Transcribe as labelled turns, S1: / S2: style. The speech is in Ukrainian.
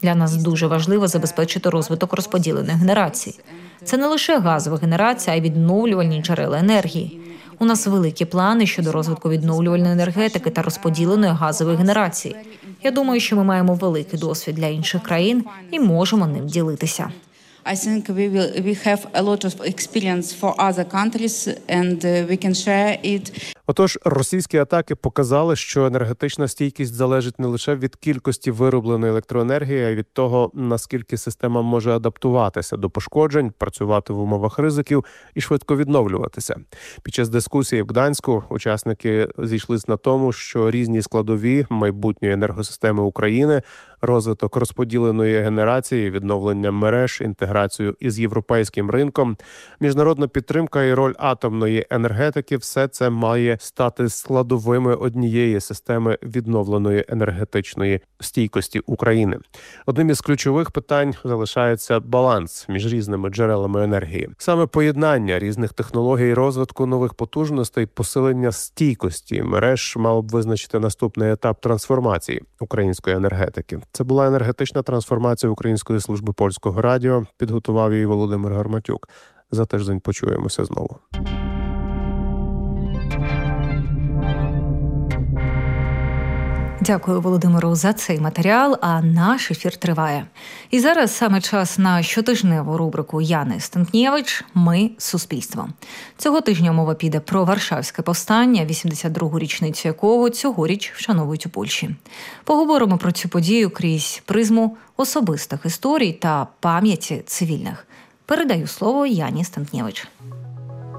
S1: Для нас дуже важливо забезпечити розвиток розподілених генерацій. Це не лише газова генерація, а й відновлювальні джерела енергії. У нас великі плани щодо розвитку відновлювальної енергетики та розподіленої газової генерації. Я думаю, що ми маємо великий досвід для інших країн і можемо ним ділитися.
S2: I think we have a lot of experience for other countries and we can share it.
S3: Отож, російські атаки показали, що енергетична стійкість залежить не лише від кількості виробленої електроенергії, а й від того, наскільки система може адаптуватися до пошкоджень, працювати в умовах ризиків і швидко відновлюватися. Під час дискусії в Гданську учасники зійшлись на тому, що різні складові майбутньої енергосистеми України, розвиток розподіленої генерації, відновлення мереж, інтеграцію із європейським ринком, міжнародна підтримка і роль атомної енергетики – все це має стати складовими однієї системи відновленої енергетичної стійкості України. Одним із ключових питань залишається баланс між різними джерелами енергії. Саме поєднання різних технологій розвитку нових потужностей, посилення стійкості мереж мало б визначити наступний етап трансформації української енергетики. Це була енергетична трансформація Української служби польського радіо. Підготував її Володимир Гарматюк. За тиждень почуємося знову.
S1: Дякую Володимиру за цей матеріал, а наш ефір триває. І зараз саме час на щотижневу рубрику Яни Стенкнєвич «Ми – суспільство». Цього тижня мова піде про Варшавське повстання, 82-гу річницю якого цьогоріч вшановують у Польщі. Поговоримо про цю подію крізь призму особистих історій та пам'яті цивільних. Передаю слово Яні Стенкнєвич.